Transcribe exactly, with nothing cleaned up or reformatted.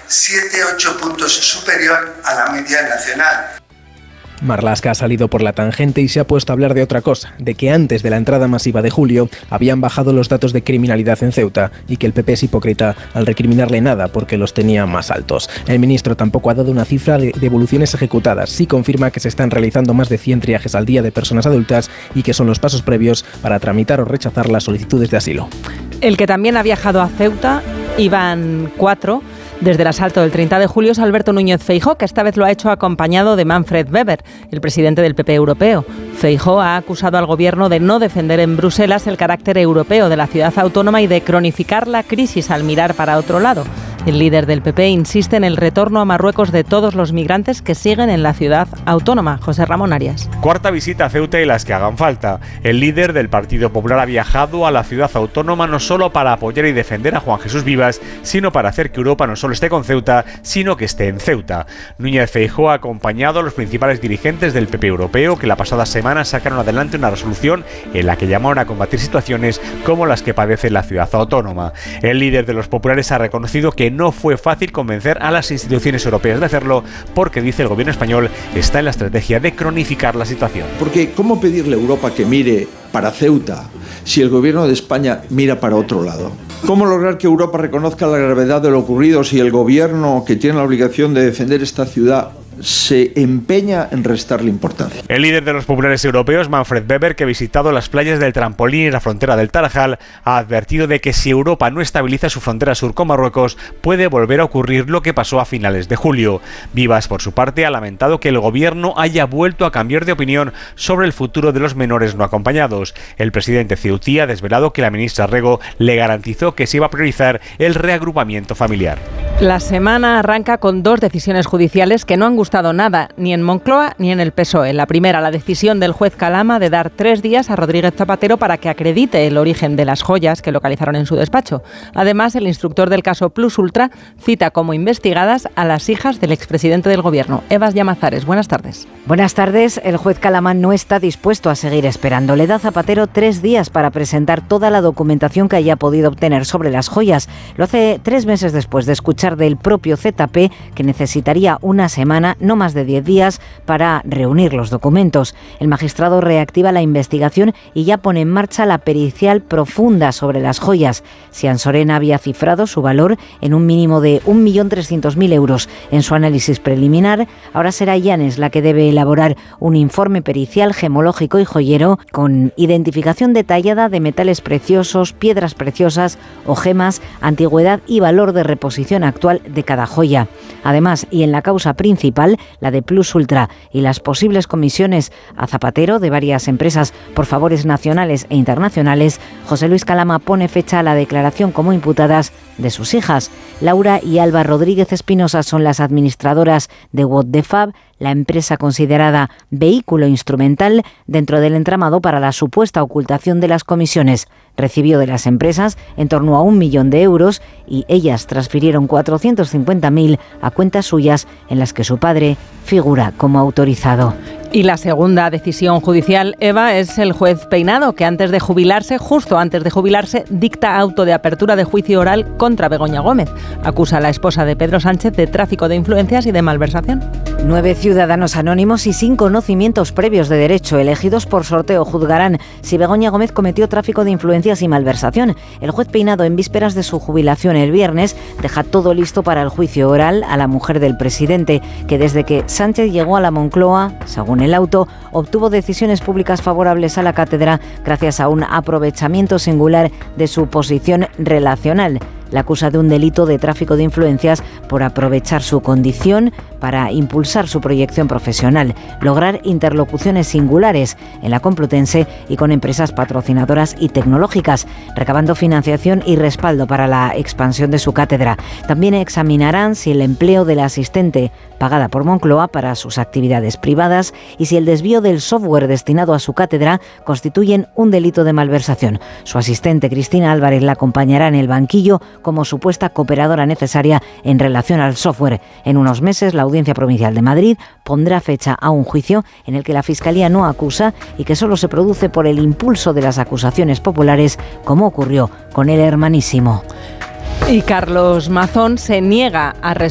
siete a ocho puntos superior a la media nacional. Marlaska ha salido por la tangente y se ha puesto a hablar de otra cosa, de que antes de la entrada masiva de julio habían bajado los datos de criminalidad en Ceuta y que el P P es hipócrita al recriminarle nada porque los tenía más altos. El ministro tampoco ha dado una cifra de devoluciones ejecutadas, sí confirma que se están realizando más de cien triajes al día de personas adultas y que son los pasos previos para tramitar o rechazar las solicitudes de asilo. El que también ha viajado a Ceuta, iban cuatro, desde el asalto del treinta de julio, es Alberto Núñez Feijóo, que esta vez lo ha hecho acompañado de Manfred Weber, el presidente del P P europeo. Feijóo ha acusado al gobierno de no defender en Bruselas el carácter europeo de la ciudad autónoma y de cronificar la crisis al mirar para otro lado. El líder del P P insiste en el retorno a Marruecos de todos los migrantes que siguen en la ciudad autónoma. José Ramón Arias. Cuarta visita a Ceuta y las que hagan falta. El líder del Partido Popular ha viajado a la ciudad autónoma no solo para apoyar y defender a Juan Jesús Vivas, sino para hacer que Europa no solo esté con Ceuta, sino que esté en Ceuta. Núñez Feijóo ha acompañado a los principales dirigentes del P P europeo que la pasada semana sacaron adelante una resolución en la que llamaron a combatir situaciones como las que padece la ciudad autónoma. El líder de los populares ha reconocido que no fue fácil convencer a las instituciones europeas de hacerlo porque, dice, el gobierno español está en la estrategia de cronificar la situación. Porque ¿cómo pedirle a Europa que mire para Ceuta si el gobierno de España mira para otro lado? ¿Cómo lograr que Europa reconozca la gravedad de lo ocurrido si el gobierno, que tiene la obligación de defender esta ciudad, se empeña en restarle importancia? El líder de los populares europeos, Manfred Weber, que ha visitado las playas del Trampolín y la frontera del Tarajal, ha advertido de que si Europa no estabiliza su frontera sur con Marruecos, puede volver a ocurrir lo que pasó a finales de julio. Vivas, por su parte, ha lamentado que el gobierno haya vuelto a cambiar de opinión sobre el futuro de los menores no acompañados. El presidente ceutí ha desvelado que la ministra Rego le garantizó que se iba a priorizar el reagrupamiento familiar. La semana arranca con dos decisiones judiciales que no han gustado nada, ni en Moncloa ni en el P S O E. La primera, la decisión del juez Calama de dar tres días a Rodríguez Zapatero para que acredite el origen de las joyas que localizaron en su despacho. Además, el instructor del caso Plus Ultra cita como investigadas a las hijas del expresidente del gobierno. Eva Llamazares, buenas tardes. Buenas tardes. El juez Calama no está dispuesto a seguir esperando. Le da a Zapatero tres días para presentar toda la documentación que haya podido obtener sobre las joyas. Lo hace tres meses después de escuchar del propio Z P que necesitaría una semana, no más de diez días, para reunir los documentos. El magistrado reactiva la investigación y ya pone en marcha la pericial profunda sobre las joyas. Sian Sorena había cifrado su valor en un mínimo de un millón trescientos mil euros. En su análisis preliminar, ahora será Llanes la que debe elaborar un informe pericial, gemológico y joyero con identificación detallada de metales preciosos, piedras preciosas o gemas, antigüedad y valor de reposición actual de cada joya. Además, y en la causa principal, la de Plus Ultra y las posibles comisiones a Zapatero de varias empresas por favores nacionales e internacionales, José Luis Calama pone fecha a la declaración como imputadas de sus hijas. Laura y Alba Rodríguez Espinosa son las administradoras de What the Fab, la empresa considerada vehículo instrumental dentro del entramado para la supuesta ocultación de las comisiones. Recibió de las empresas en torno a un millón de euros y ellas transfirieron cuatrocientos cincuenta mil a cuentas suyas en las que su padre figura como autorizado. Y la segunda decisión judicial, Eva, es el juez Peinado, que antes de jubilarse, justo antes de jubilarse, dicta auto de apertura de juicio oral contra Begoña Gómez. Acusa a la esposa de Pedro Sánchez de tráfico de influencias y de malversación. Nueve ciudadanos anónimos y sin conocimientos previos de derecho, elegidos por sorteo, juzgarán si Begoña Gómez cometió tráfico de influencias y malversación. El juez Peinado, en vísperas de su jubilación el viernes, deja todo listo para el juicio oral a la mujer del presidente, que desde que Sánchez llegó a la Moncloa, según el auto, obtuvo decisiones públicas favorables a la cátedra gracias a un aprovechamiento singular de su posición relacional. La acusa de un delito de tráfico de influencias por aprovechar su condición para impulsar su proyección profesional, lograr interlocuciones singulares en la Complutense y con empresas patrocinadoras y tecnológicas, recabando financiación y respaldo para la expansión de su cátedra. También examinarán si el empleo de la asistente pagada por Moncloa para sus actividades privadas y si el desvío del software destinado a su cátedra constituyen un delito de malversación. Su asistente, Cristina Álvarez, la acompañará en el banquillo como supuesta cooperadora necesaria en relación al software. En unos meses, la Audiencia Provincial de Madrid pondrá fecha a un juicio en el que la Fiscalía no acusa y que solo se produce por el impulso de las acusaciones populares, como ocurrió con el hermanísimo. Y Carlos Mazón se niega a responder